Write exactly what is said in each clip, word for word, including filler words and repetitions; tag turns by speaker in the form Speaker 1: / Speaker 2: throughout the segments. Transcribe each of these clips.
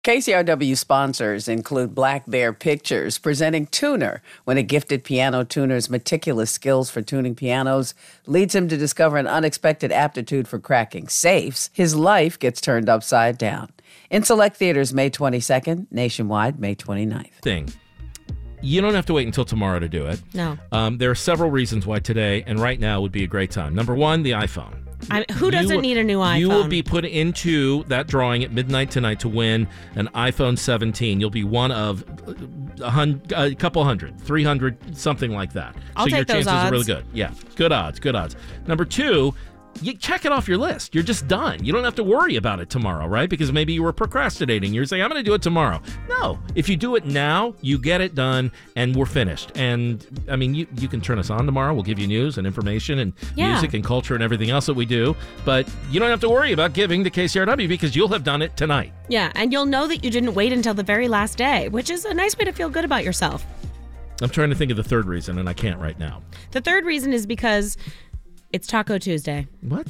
Speaker 1: K C R W sponsors include Black Bear Pictures, presenting Tuner, when a gifted piano tuner's meticulous skills for tuning pianos leads him to discover an unexpected aptitude for cracking safes. His life gets turned upside down. In select theaters May twenty-second, nationwide May twenty-ninth.
Speaker 2: Thing. You don't have to wait until tomorrow to do it.
Speaker 3: No.
Speaker 2: Um, there are several reasons why today and right now would be a great time. Number one, the iPhone.
Speaker 3: I, who doesn't
Speaker 2: you,
Speaker 3: need a new iPhone?
Speaker 2: You will be put into that drawing at midnight tonight to win an iPhone seventeen. You'll be one of a, hun- a couple hundred, three hundred, something like that.
Speaker 3: I'll
Speaker 2: so
Speaker 3: take
Speaker 2: your
Speaker 3: those
Speaker 2: chances
Speaker 3: odds.
Speaker 2: are really good. Yeah, good odds, good odds. Number two, you check it off your list. You're just done. You don't have to worry about it tomorrow, right? Because maybe you were procrastinating. You're saying, I'm going to do it tomorrow. No. If you do it now, you get it done, and we're finished. And, I mean, you, you can turn us on tomorrow. We'll give you news and information and
Speaker 3: yeah.
Speaker 2: music and culture and everything else that we do. But you don't have to worry about giving to K C R W because you'll have done it tonight.
Speaker 3: Yeah, and you'll know that you didn't wait until the very last day, which is a nice way to feel good about yourself.
Speaker 2: I'm trying to think of the third reason, and I can't right now.
Speaker 3: The third reason is because it's Taco Tuesday.
Speaker 2: What?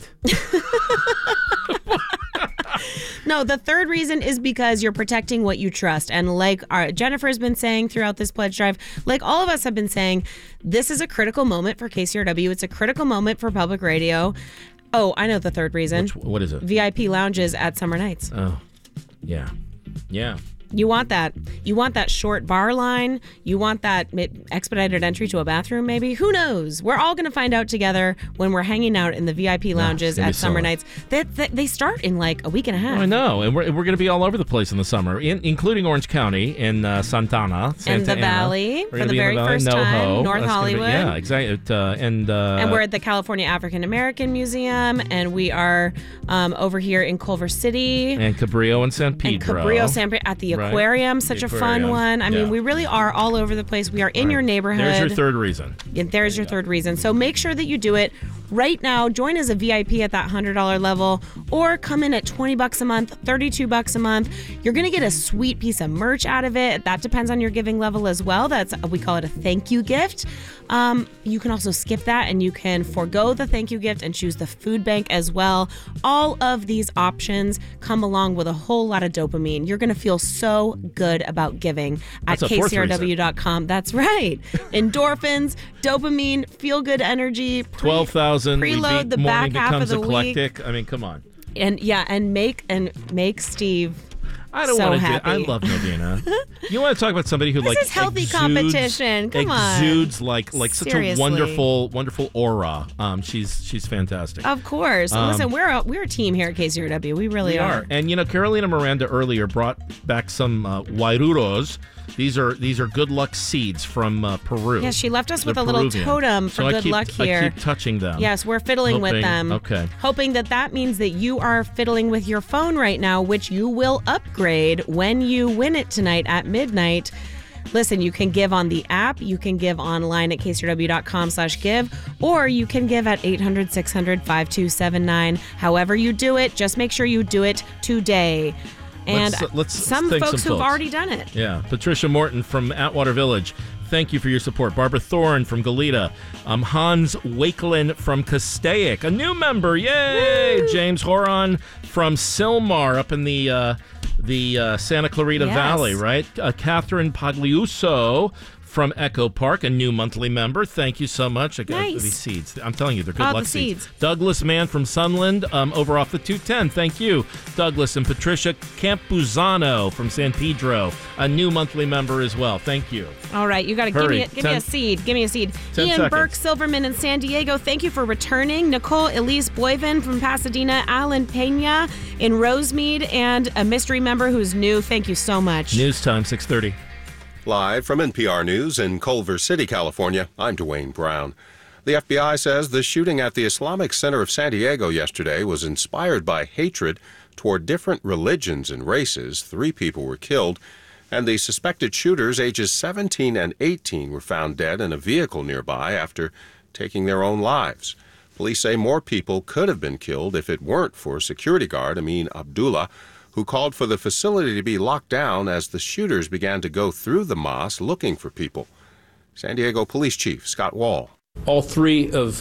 Speaker 3: No, the third reason is because you're protecting what you trust. And like our, Jennifer's been saying throughout this pledge drive, like all of us have been saying, this is a critical moment for K C R W. It's a critical moment for public radio. Oh, I know the third reason.
Speaker 2: Which, what is it?
Speaker 3: V I P lounges at summer nights.
Speaker 2: Oh, yeah. Yeah.
Speaker 3: You want that. You want that short bar line. You want that expedited entry to a bathroom, maybe. Who knows? We're all going to find out together when we're hanging out in the V I P lounges
Speaker 2: no,
Speaker 3: at summer nights. They, they, they start in like a week and a half.
Speaker 2: Oh, I know. And we're, we're going to be all over the place in the summer, in, including Orange County in uh, Santana, Santa
Speaker 3: and the
Speaker 2: Ana.
Speaker 3: Valley
Speaker 2: We're
Speaker 3: for the
Speaker 2: be
Speaker 3: very
Speaker 2: in the Valley,
Speaker 3: first
Speaker 2: NoHo.
Speaker 3: time. North
Speaker 2: That's
Speaker 3: Hollywood.
Speaker 2: Be, yeah, exactly. Uh, and uh,
Speaker 3: and we're at the California African American Museum, and we are um, over here in Culver City.
Speaker 2: And Cabrillo and San Pedro.
Speaker 3: And Cabrillo, San Pedro at the
Speaker 2: right.
Speaker 3: aquarium. Such
Speaker 2: the
Speaker 3: a
Speaker 2: aquarium.
Speaker 3: fun one. I
Speaker 2: yeah.
Speaker 3: mean, we really are all over the place. We are in
Speaker 2: right.
Speaker 3: your neighborhood.
Speaker 2: There's your third reason.
Speaker 3: And there's your third reason. So make sure that you do it right now. Join as a V I P at that one hundred dollars level, or come in at twenty bucks a month, thirty-two bucks a month. You're going to get a sweet piece of merch out of it. That depends on your giving level as well. That's, we call it a thank you gift. Um, you can also skip that, and you can forego the thank you gift and choose the food bank as well. All of these options come along with a whole lot of dopamine. You're going to feel so good about giving at K C R W dot com. That's right. Endorphins, dopamine, feel good energy. Pre-
Speaker 2: twelve thousand.
Speaker 3: Preload the back half of the
Speaker 2: eclectic.
Speaker 3: week.
Speaker 2: I mean, come on.
Speaker 3: And yeah, and make and make Steve.
Speaker 2: I don't
Speaker 3: so
Speaker 2: want to do
Speaker 3: happy.
Speaker 2: I love Nadina. You want to talk about somebody who
Speaker 3: this
Speaker 2: like
Speaker 3: is healthy
Speaker 2: exudes,
Speaker 3: competition. Come on.
Speaker 2: exudes like like such
Speaker 3: Seriously.
Speaker 2: a wonderful wonderful aura. Um, she's she's fantastic.
Speaker 3: Of course.
Speaker 2: Um,
Speaker 3: Listen, we're a, we're a team here at K C R W. We really
Speaker 2: we
Speaker 3: are.
Speaker 2: are. And you know, Carolina Miranda earlier brought back some uh, wairuros. These are these are good luck seeds from uh, Peru.
Speaker 3: Yeah, she left us
Speaker 2: They're
Speaker 3: with a little
Speaker 2: Peruvian.
Speaker 3: totem for
Speaker 2: so
Speaker 3: good
Speaker 2: I keep,
Speaker 3: luck here.
Speaker 2: I keep touching them.
Speaker 3: Yes, we're fiddling
Speaker 2: hoping,
Speaker 3: with them.
Speaker 2: Okay.
Speaker 3: Hoping that that means that you are fiddling with your phone right now, which you will upgrade when you win it tonight at midnight. Listen, you can give on the app, you can give online at K C R W dot com slash give, or you can give at eight hundred, six hundred, five two seven nine. However you do it, just make sure you do it today. And
Speaker 2: let's, uh, let's
Speaker 3: some
Speaker 2: thank
Speaker 3: folks
Speaker 2: some
Speaker 3: who've
Speaker 2: folks.
Speaker 3: already done it.
Speaker 2: Yeah. Patricia Morton from Atwater Village. Thank you for your support. Barbara Thorne from Goleta. Um, Hans Wakelin from Castaic. A new member. Yay! Woo! James Horon from Silmar up in the uh, the uh, Santa Clarita
Speaker 3: Yes.
Speaker 2: Valley, right? Uh, Catherine Pagliuso from Echo Park, a new monthly member. Thank you so much. I got
Speaker 3: Nice.
Speaker 2: these seeds. I'm telling you, they're good
Speaker 3: Oh,
Speaker 2: luck
Speaker 3: the
Speaker 2: seeds.
Speaker 3: seeds.
Speaker 2: Douglas Mann from Sunland, um, over off the two ten. Thank you, Douglas. And Patricia Campuzano from San Pedro, a new monthly member as well. Thank you.
Speaker 3: All right, you got to give
Speaker 2: Hurry.
Speaker 3: me a, give
Speaker 2: Ten-
Speaker 3: me a seed. Give me a seed.
Speaker 2: Ten
Speaker 3: Ian
Speaker 2: seconds.
Speaker 3: Burke Silverman in San Diego. Thank you for returning. Nicole Elise Boyven from Pasadena. Alan Pena in Rosemead, and a mystery member who's new. Thank you so much.
Speaker 2: News time, six thirty.
Speaker 4: Live from N P R News in Culver City, California, I'm Dwayne Brown. The F B I says the shooting at the Islamic Center of San Diego yesterday was inspired by hatred toward different religions and races. Three people were killed, and the suspected shooters, ages seventeen and eighteen, were found dead in a vehicle nearby after taking their own lives. Police say more people could have been killed if it weren't for security guard Amin Abdullah, who called for the facility to be locked down as the shooters began to go through the mosque looking for people. San Diego Police Chief Scott Wall.
Speaker 5: All three of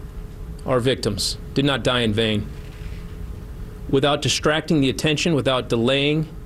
Speaker 5: our victims did not die in vain. Without distracting the attention, without delaying